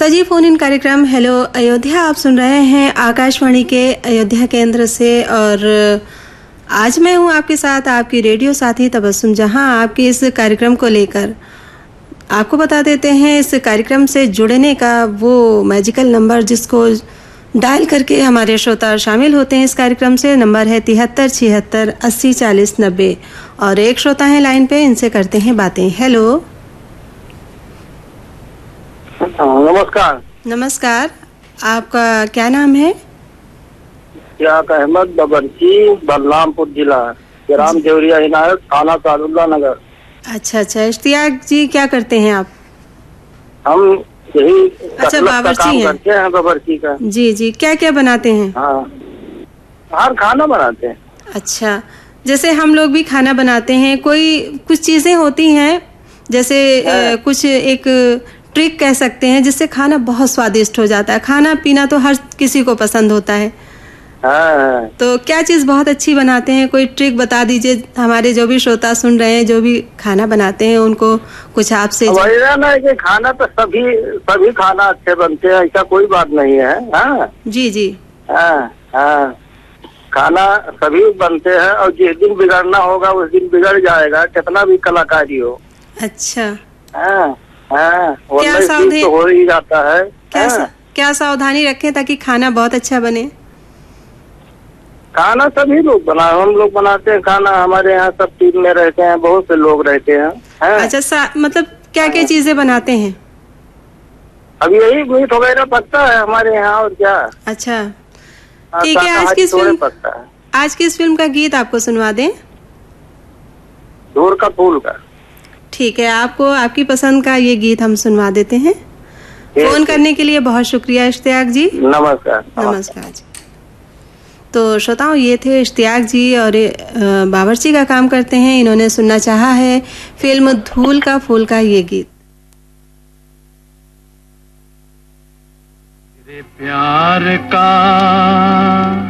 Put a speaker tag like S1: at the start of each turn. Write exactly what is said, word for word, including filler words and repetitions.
S1: सजी phone in कार्यक्रम hello Ayodhya आप सुन रहे हैं आकाशवाणी के अयोध्या केंद्र से। और आज मैं हूं आपके साथ आपकी रेडियो साथी तबस्सुम जहां आपके इस कार्यक्रम को लेकर आपको बता देते हैं इस कार्यक्रम से जुड़ने का वो मैजिकल नंबर जिसको डायल करके हमारे श्रोता शामिल होते हैं इस कार्यक्रम से। नंबर है तिहत्तर छिहत्तर अस्सी चालीस नब्बे। और एक श्रोता है लाइन पे, इनसे करते हैं बातें। हेलो
S2: नमस्कार।
S1: नमस्कार, आपका क्या नाम है?
S2: इश्तियाक अहमद बबरची, बलरामपुर जिला, ग्राम देवरिया इनायत, थाना सादुल्ला नगर।
S1: अच्छा अच्छा, इश्तियाक जी क्या करते हैं आप?
S2: हम यही
S1: अच्छा बावर्ची हैं।
S2: करते हैं बावर्ची का।
S1: जी जी, क्या क्या बनाते हैं?
S2: हाँ, हर खाना बनाते हैं।
S1: अच्छा, जैसे हम लोग भी खाना बनाते हैं, कोई कुछ चीजें होती हैं जैसे आ, कुछ एक ट्रिक कह सकते हैं जिससे खाना बहुत स्वादिष्ट हो जाता है। खाना पीना तो हर किसी को पसंद होता है।
S2: हाँ,
S1: तो क्या चीज बहुत अच्छी बनाते हैं? कोई ट्रिक बता दीजिए, हमारे जो भी श्रोता सुन रहे हैं जो भी खाना बनाते हैं उनको कुछ आपसे।
S2: वही ना कि खाना तो सभी सभी खाना अच्छे बनते हैं, ऐसा कोई बात नहीं है। हाँ
S1: जी जी,
S2: हाँ हाँ, खाना सभी बनते हैं और जिस दिन बिगड़ना होगा उस दिन बिगड़ जाएगा, कितना भी कलाकारी हो।
S1: अच्छा
S2: हाँ हाँ,
S1: क्या सावधानी
S2: तो हो ही जाता है।
S1: क्या सा, क्या सावधानी रखें ताकि खाना बहुत अच्छा बने?
S2: खाना सभी लोग बना हम लोग बनाते हैं खाना। हमारे यहाँ सब टीम में रहते हैं, बहुत से लोग रहते हैं।
S1: अच्छा सा, मतलब क्या क्या चीजें बनाते हैं?
S2: अब यही मीट वगैरह पकता है हमारे यहाँ, और क्या।
S1: अच्छा ठीक है, आज किस फिल्म
S2: पकता है
S1: आज किस फिल्म का गीत आपको सुनवा दें?
S2: धूर का फूल का। ठीक
S1: है, आपको आपकी पसंद का ये गीत हम सुनवा देते हैं। फोन करने के लिए बहुत शुक्रिया इश्तियाक जी।
S2: नमस्कार।
S1: नमस्कार जी। तो श्रोताओं, ये थे इश्तियाक जी और बावर्ची का काम करते हैं। इन्होंने सुनना चाहा है फिल्म धूल का फूल का ये गीत।
S3: प्यार का